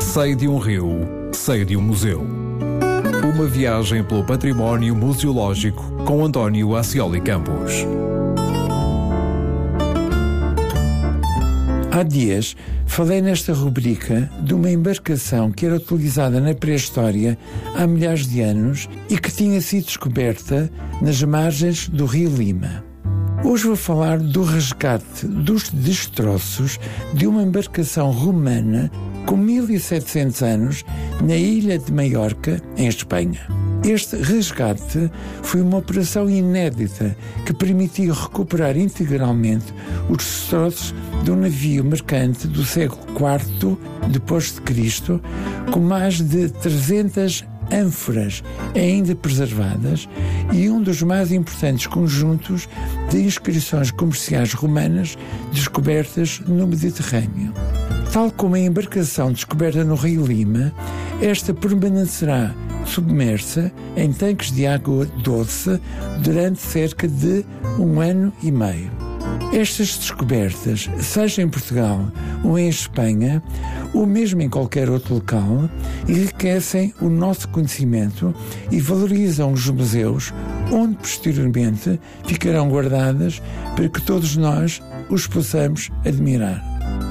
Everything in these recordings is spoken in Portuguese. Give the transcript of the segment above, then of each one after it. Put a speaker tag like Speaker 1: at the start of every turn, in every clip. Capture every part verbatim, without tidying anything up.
Speaker 1: Sei de um rio, sei de um museu. Uma viagem pelo património museológico com António Ascioli Campos.
Speaker 2: Há dias falei nesta rubrica de uma embarcação que era utilizada na pré-história há milhares de anos e que tinha sido descoberta nas margens do rio Lima. Hoje vou falar do resgate dos destroços de uma embarcação romana com mil e setecentos anos na ilha de Maiorca, em Espanha. Este resgate foi uma operação inédita que permitiu recuperar integralmente os destroços de um navio mercante do século quarto depois de Cristo, com mais de trezentas ânforas ainda preservadas e um dos mais importantes conjuntos de inscrições comerciais romanas descobertas no Mediterrâneo. Tal como a embarcação descoberta no Rio Lima, esta permanecerá submersa em tanques de água doce durante cerca de um ano e meio. Estas descobertas, seja em Portugal ou em Espanha, ou mesmo em qualquer outro local, enriquecem o nosso conhecimento e valorizam os museus, onde posteriormente ficarão guardadas para que todos nós os possamos admirar.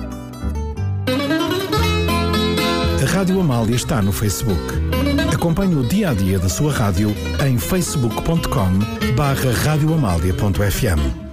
Speaker 3: A Rádio Amália está no Facebook. Acompanhe o dia-a-dia da sua rádio em facebook ponto com barra radioamália ponto f m.